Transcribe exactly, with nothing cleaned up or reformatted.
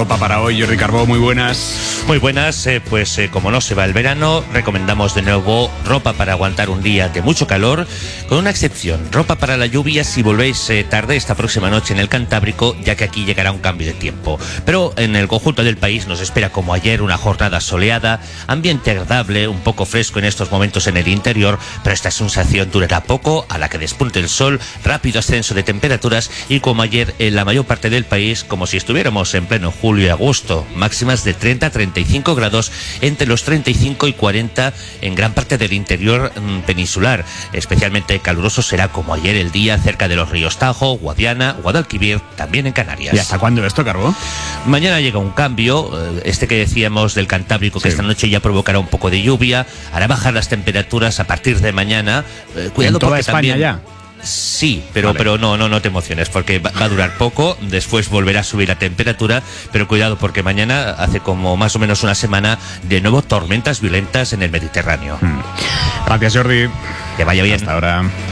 ropa para hoy, Jordi Carbó, muy buenas. Muy buenas, eh, pues eh, como no se va el verano, recomendamos de nuevo ropa para aguantar un día de mucho calor, con una excepción, ropa para la lluvia si volvéis eh, tarde esta próxima noche en el Cantábrico, ya que aquí llegará un cambio de tiempo. Pero en el conjunto del país nos espera como ayer una jornada soleada, ambiente agradable, un poco fresco en estos momentos en el interior, pero esta sensación durará poco, a la que despunte el sol, rápido ascenso de temperaturas y como ayer en la mayor parte del país, como si estuviéramos en pleno julio y agosto, máximas de treinta a treinta y cinco grados, entre los treinta y cinco y cuarenta en gran parte del interior mmm, peninsular. Especialmente caluroso será como ayer el día cerca de los ríos Tajo, Guadiana, Guadalquivir, también en Canarias. ¿Y hasta cuándo esto, Carbó? Mañana llega un cambio, este que decíamos del Cantábrico, que sí. Esta noche ya provocará un poco de lluvia, hará bajar las temperaturas a partir de mañana. Eh, cuidado ¿En toda porque España también... ya? Sí, pero vale. pero no, no, no te emociones, porque va, va a durar poco, después volverá a subir la temperatura, pero cuidado porque mañana hace como más o menos una semana de nuevo tormentas violentas en el Mediterráneo. Hmm. Gracias, Jordi. Que vaya bien. Hasta ahora.